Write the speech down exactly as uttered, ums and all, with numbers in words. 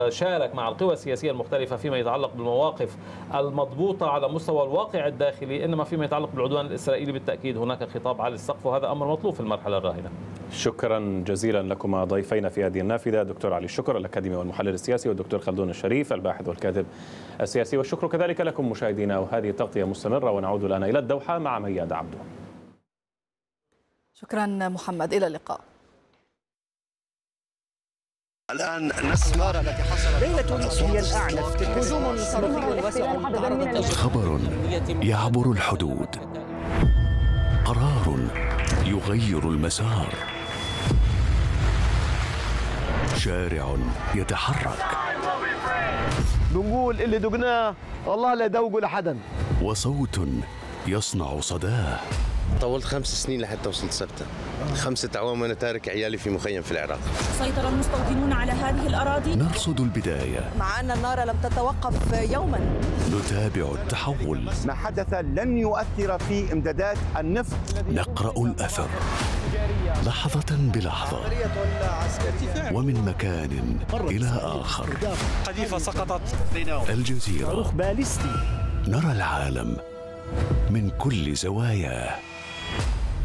شارك مع القوى السياسية المختلفة فيما يتعلق بالمواقف المضبوطة على مستوى الواقع الداخلي، إنما فيما يتعلق بالعدوان الإسرائيلي بالتأكيد هناك خطاب عالي السقف، وهذا أمر مطلوب في المرحلة الراهنة. شكرا جزيلا لكما ضيفينا في هذه النافذة، دكتور علي الشكر الأكاديمي والمحلل السياسي، والدكتور خلدون الشريف الباحث والكاتب السياسي. والشكر كذلك لكم مشاهدينا، وهذه التغطية مستمرة، ونعود الآن إلى الدوحة مع مياد عبده. شكرا محمد، إلى اللقاء. الآن نسمع التي حصلت ليلة هي الأعنف، هجوم صاروخي واسع تعرضت. خبر يعبر الحدود، قرار يغير المسار، شارع يتحرك، بنقول اللي دقناه الله لا يدوقه لحدا، وصوت يصنع صداه. طولت خمس سنين لحتى وصلت سبتة، خمسة أعوام وأنا تارك عيالي في مخيم في العراق. سيطر المستوطنون على هذه الأراضي. نرصد البداية، مع أن النار لم تتوقف يوما. نتابع التحول. ما حدث لن يؤثر في إمدادات النفط. نقرأ الأثر لحظة بلحظة، ومن مكان إلى آخر. قذيفة سقطت. الجزيرة، نرى العالم من كل زواياه.